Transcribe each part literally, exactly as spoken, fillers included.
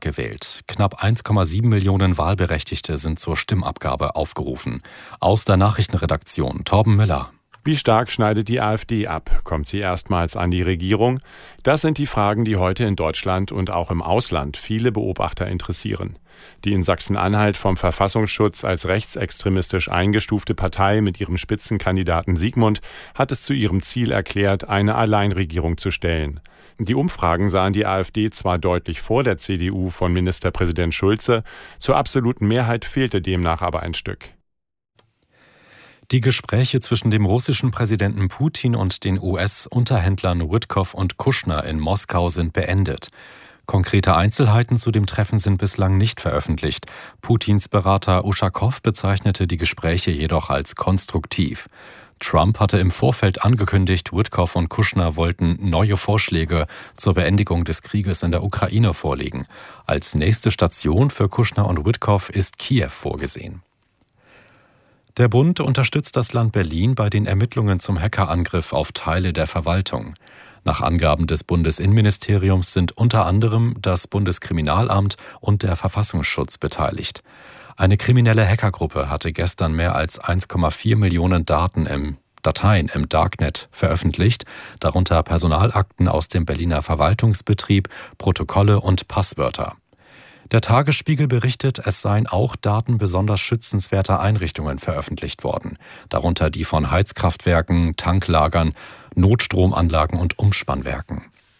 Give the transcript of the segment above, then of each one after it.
gewählt. Knapp eins Komma sieben Millionen Wahlberechtigte sind zur Stimmabgabe aufgerufen. Aus der Nachrichtenredaktion Torben Müller. Wie stark schneidet die AfD ab? Kommt sie erstmals an die Regierung? Das sind die Fragen, die heute in Deutschland und auch im Ausland viele Beobachter interessieren. Die in Sachsen-Anhalt vom Verfassungsschutz als rechtsextremistisch eingestufte Partei mit ihrem Spitzenkandidaten Sigmund hat es zu ihrem Ziel erklärt, eine Alleinregierung zu stellen. Die Umfragen sahen die AfD zwar deutlich vor der C D U von Ministerpräsident Schulze, zur absoluten Mehrheit fehlte demnach aber ein Stück. Die Gespräche zwischen dem russischen Präsidenten Putin und den U S-Unterhändlern Witkoff und Kushner in Moskau sind beendet. Konkrete Einzelheiten zu dem Treffen sind bislang nicht veröffentlicht. Putins Berater Uschakow bezeichnete die Gespräche jedoch als konstruktiv. Trump hatte im Vorfeld angekündigt, Witkoff und Kushner wollten neue Vorschläge zur Beendigung des Krieges in der Ukraine vorlegen. Als nächste Station für Kushner und Witkoff ist Kiew vorgesehen. Der Bund unterstützt das Land Berlin bei den Ermittlungen zum Hackerangriff auf Teile der Verwaltung. Nach Angaben des Bundesinnenministeriums sind unter anderem das Bundeskriminalamt und der Verfassungsschutz beteiligt. Eine kriminelle Hackergruppe hatte gestern mehr als eins Komma vier Millionen Daten im Dateien im Darknet veröffentlicht, darunter Personalakten aus dem Berliner Verwaltungsbetrieb, Protokolle und Passwörter. Der Tagesspiegel berichtet, es seien auch Daten besonders schützenswerter Einrichtungen veröffentlicht worden, darunter die von Heizkraftwerken, Tanklagern, Notstromanlagen und Umspannwerken.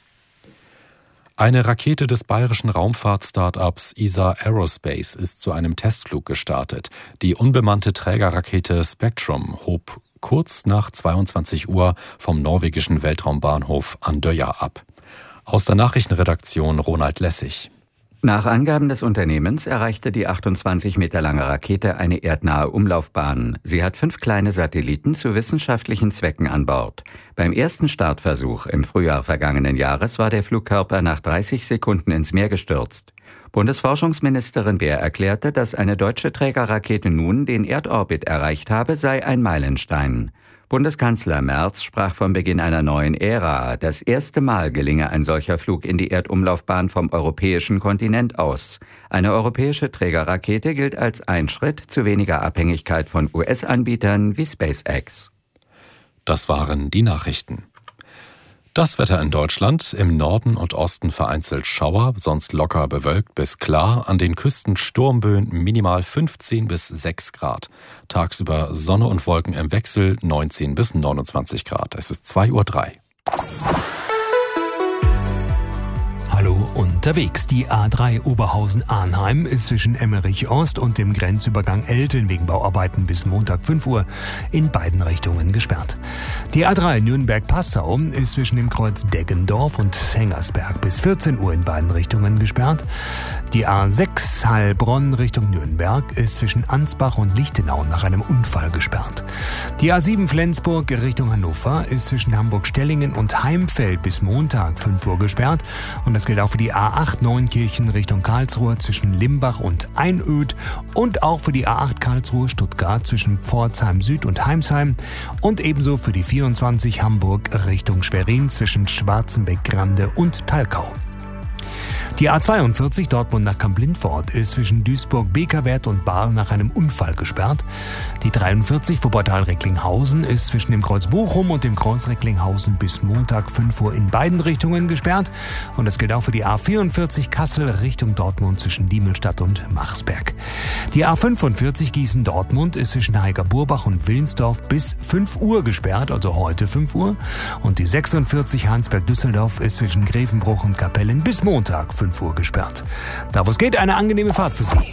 Eine Rakete des bayerischen Raumfahrt-Startups E S A Aerospace ist zu einem Testflug gestartet. Die unbemannte Trägerrakete Spectrum hob kurz nach zweiundzwanzig Uhr vom norwegischen Weltraumbahnhof Andøya ab. Aus der Nachrichtenredaktion Ronald Lessig. Nach Angaben des Unternehmens erreichte die achtundzwanzig Meter lange Rakete eine erdnahe Umlaufbahn. Sie hat fünf kleine Satelliten zu wissenschaftlichen Zwecken an Bord. Beim ersten Startversuch im Frühjahr vergangenen Jahres war der Flugkörper nach dreißig Sekunden ins Meer gestürzt. Bundesforschungsministerin Beer erklärte, dass eine deutsche Trägerrakete nun den Erdorbit erreicht habe, sei ein Meilenstein. Bundeskanzler Merz sprach vom Beginn einer neuen Ära. Das erste Mal gelinge ein solcher Flug in die Erdumlaufbahn vom europäischen Kontinent aus. Eine europäische Trägerrakete gilt als ein Schritt zu weniger Abhängigkeit von U S-Anbietern wie SpaceX. Das waren die Nachrichten. Das Wetter in Deutschland: im Norden und Osten vereinzelt Schauer, sonst locker bewölkt bis klar, an den Küsten Sturmböen, minimal fünfzehn bis sechs Grad. Tagsüber Sonne und Wolken im Wechsel, neunzehn bis neunundzwanzig Grad. Es ist zwei Uhr drei. Hallo unterwegs. Die A drei Oberhausen-Arnheim ist zwischen Emmerich Ost und dem Grenzübergang Elten wegen Bauarbeiten bis Montag fünf Uhr in beiden Richtungen gesperrt. Die A drei Nürnberg-Passau ist zwischen dem Kreuz Deggendorf und Hengersberg bis vierzehn Uhr in beiden Richtungen gesperrt. Die A sechs Heilbronn Richtung Nürnberg ist zwischen Ansbach und Lichtenau nach einem Unfall gesperrt. Die A sieben Flensburg Richtung Hannover ist zwischen Hamburg-Stellingen und Heimfeld bis Montag fünf Uhr gesperrt. Und das gilt auch für die A acht Neunkirchen Richtung Karlsruhe zwischen Limbach und Einöd und auch für die A acht Karlsruhe-Stuttgart zwischen Pforzheim Süd und Heimsheim und ebenso für die vierundzwanzig Hamburg Richtung Schwerin zwischen Schwarzenbeck-Grande und Thalkau. Die A zweiundvierzig Dortmund nach Kamp-Lintfort ist zwischen Duisburg-Bekerwerth und Baar nach einem Unfall gesperrt. Die dreiundvierzig Wuppertal-Recklinghausen ist zwischen dem Kreuz Bochum und dem Kreuz Recklinghausen bis Montag fünf Uhr in beiden Richtungen gesperrt. Und das gilt auch für die A vierundvierzig Kassel Richtung Dortmund zwischen Diemelstadt und Machsberg. Die A fünfundvierzig Gießen-Dortmund ist zwischen Heiger-Burbach und Willensdorf bis fünf Uhr gesperrt, also heute fünf Uhr. Und die sechsundvierzig Heinsberg-Düsseldorf ist zwischen Grevenbruch und Kapellen bis Montag fünf Uhr gesperrt. Da wo es geht, eine angenehme Fahrt für Sie.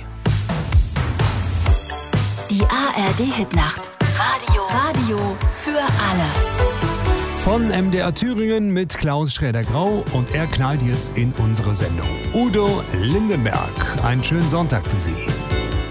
Die A R D-Hitnacht. Radio. Radio für alle. Von M D R Thüringen mit Klaus Schräder-Grau und er knallt jetzt in unsere Sendung. Udo Lindenberg. Einen schönen Sonntag für Sie.